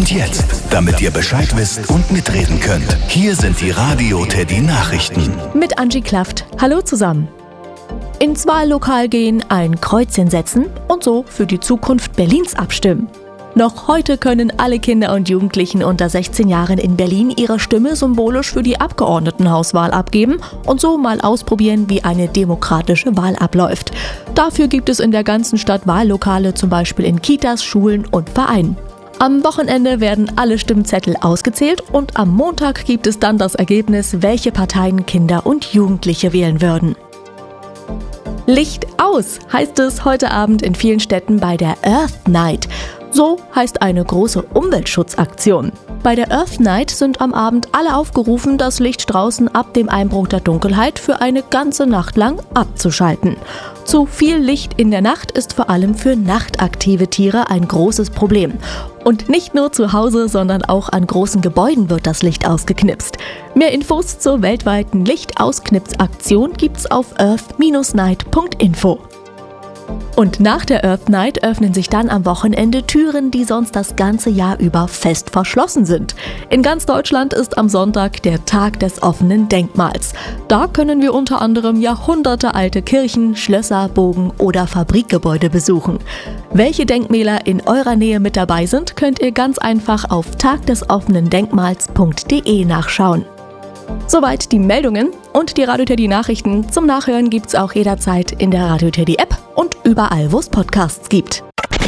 Und jetzt, damit ihr Bescheid wisst und mitreden könnt, hier sind die Radio Teddy Nachrichten. Mit Angie Klafft. Hallo zusammen. Ins Wahllokal gehen, ein Kreuzchen setzen und so für die Zukunft Berlins abstimmen. Noch heute können alle Kinder und Jugendlichen unter 16 Jahren in Berlin ihre Stimme symbolisch für die Abgeordnetenhauswahl abgeben und so mal ausprobieren, wie eine demokratische Wahl abläuft. Dafür gibt es in der ganzen Stadt Wahllokale, zum Beispiel in Kitas, Schulen und Vereinen. Am Wochenende werden alle Stimmzettel ausgezählt und am Montag gibt es dann das Ergebnis, welche Parteien Kinder und Jugendliche wählen würden. Licht aus, heißt es heute Abend in vielen Städten bei der Earth Night. So heißt eine große Umweltschutzaktion. Bei der Earth Night sind am Abend alle aufgerufen, das Licht draußen ab dem Einbruch der Dunkelheit für eine ganze Nacht lang abzuschalten. Zu viel Licht in der Nacht ist vor allem für nachtaktive Tiere ein großes Problem. Und nicht nur zu Hause, sondern auch an großen Gebäuden wird das Licht ausgeknipst. Mehr Infos zur weltweiten Lichtausknipsaktion gibt's auf earth-night.info. Und nach der Earth Night öffnen sich dann am Wochenende Türen, die sonst das ganze Jahr über fest verschlossen sind. In ganz Deutschland ist am Sonntag der Tag des offenen Denkmals. Da können wir unter anderem jahrhundertealte Kirchen, Schlösser, Burgen oder Fabrikgebäude besuchen. Welche Denkmäler in eurer Nähe mit dabei sind, könnt ihr ganz einfach auf tagdesoffenendenkmals.de nachschauen. Soweit die Meldungen und die Radio Teddy Nachrichten. Zum Nachhören gibt's auch jederzeit in der Radio Teddy App und überall, wo es Podcasts gibt.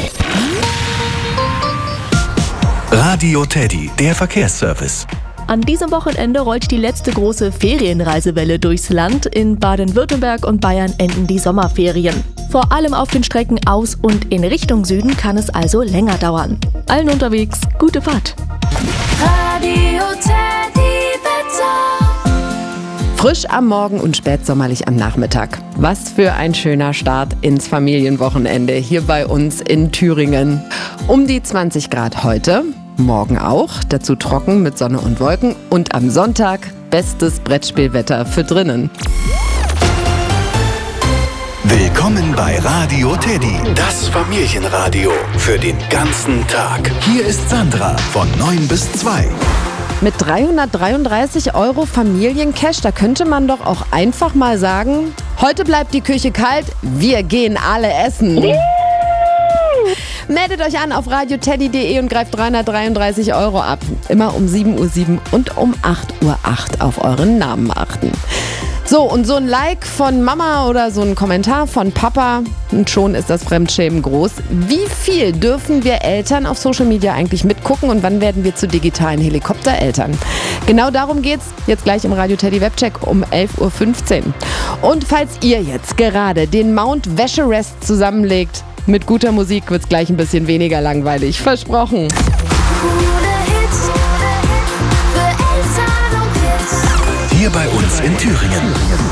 Radio Teddy, der Verkehrsservice. An diesem Wochenende rollt die letzte große Ferienreisewelle durchs Land. In Baden-Württemberg und Bayern enden die Sommerferien. Vor allem auf den Strecken aus und in Richtung Süden kann es also länger dauern. Allen unterwegs, gute Fahrt. Radio Teddy. Frisch am Morgen und spätsommerlich am Nachmittag. Was für ein schöner Start ins Familienwochenende hier bei uns in Thüringen. Um die 20 Grad heute, morgen auch, dazu trocken mit Sonne und Wolken und am Sonntag bestes Brettspielwetter für drinnen. Willkommen bei Radio Teddy, das Familienradio für den ganzen Tag. Hier ist Sandra von 9 bis 2. Mit 333 € Familiencash, da könnte man doch auch einfach mal sagen, heute bleibt die Küche kalt, wir gehen alle essen. Meldet euch an auf radioteddy.de und greift 333 € ab. Immer um 7:07 Uhr und um 8:08 Uhr auf euren Namen achten. So, und so ein Like von Mama oder so ein Kommentar von Papa und schon ist das Fremdschämen groß. Wie viel dürfen wir Eltern auf Social Media eigentlich mitgucken und wann werden wir zu digitalen Helikoptereltern? Genau darum geht's jetzt gleich im Radio Teddy Webcheck um 11:15 Uhr. Und falls ihr jetzt gerade den Mount Wäscherest zusammenlegt, mit guter Musik wird's gleich ein bisschen weniger langweilig. Versprochen. Hier bei uns in Thüringen.